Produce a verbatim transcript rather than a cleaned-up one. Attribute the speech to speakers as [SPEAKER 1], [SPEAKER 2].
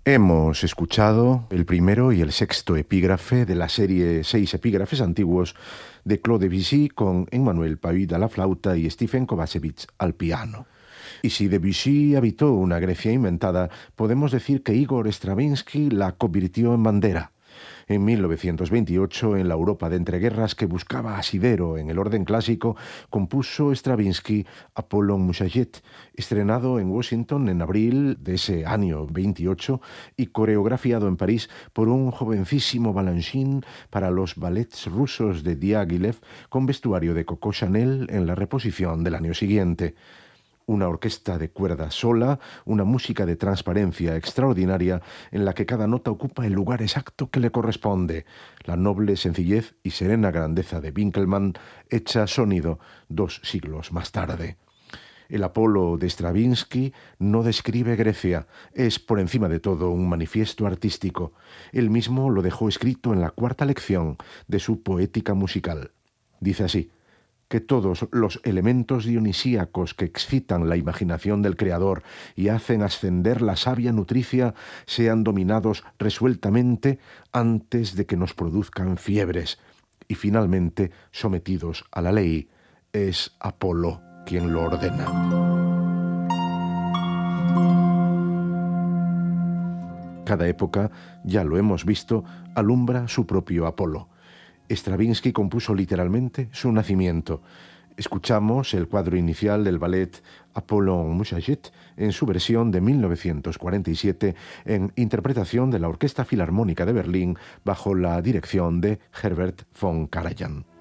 [SPEAKER 1] Hemos escuchado el primero y el sexto epígrafe de la serie Seis epígrafes antiguos de Claude Debussy con Emmanuel Paüy a la flauta y Stephen Kovacevic al piano. Y si Debussy habitó una Grecia inventada, podemos decir que Igor Stravinsky la convirtió en bandera. En mil novecientos veintiocho, en la Europa de entreguerras que buscaba asidero en el orden clásico, compuso Stravinsky Apollon Musajet, estrenado en Washington en abril de ese año veintiocho y coreografiado en París por un jovencísimo Balanchine para los ballets rusos de Diaghilev con vestuario de Coco Chanel en la reposición del año siguiente. Una orquesta de cuerda sola, una música de transparencia extraordinaria en la que cada nota ocupa el lugar exacto que le corresponde, la noble sencillez y serena grandeza de Winckelmann hecha sonido dos siglos más tarde. El Apolo de Stravinsky no describe Grecia, es por encima de todo un manifiesto artístico. Él mismo lo dejó escrito en la cuarta lección de su Poética musical. Dice así: que todos los elementos dionisíacos que excitan la imaginación del Creador y hacen ascender la savia nutricia sean dominados resueltamente antes de que nos produzcan fiebres y finalmente sometidos a la ley. Es Apolo quien lo ordena. Cada época, ya lo hemos visto, alumbra su propio Apolo. Stravinsky compuso literalmente su nacimiento. Escuchamos el cuadro inicial del ballet Apollon Musajet en su versión de mil novecientos cuarenta y siete en interpretación de la Orquesta Filarmónica de Berlín bajo la dirección de Herbert von Karajan.